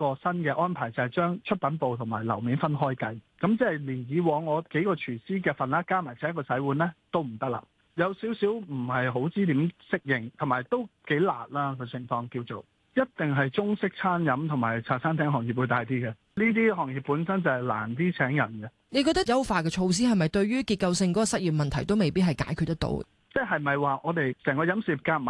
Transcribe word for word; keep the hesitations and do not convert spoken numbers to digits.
個新嘅安排，就係將出品部同埋樓面分開計。咁即係連以往我幾個廚師嘅份額加埋，請一個洗碗呢都唔得啦。有少少唔係好知點適應，同埋都幾辣啦個情況，叫做一定係中式餐飲同埋茶餐廳行業會大啲嘅。呢啲行業本身就係難啲請人嘅。 你覺得優化嘅措施係咪對於結構性嗰個失業問題都未必係解決得到？ 即係咪話我哋成個飲食業夾埋？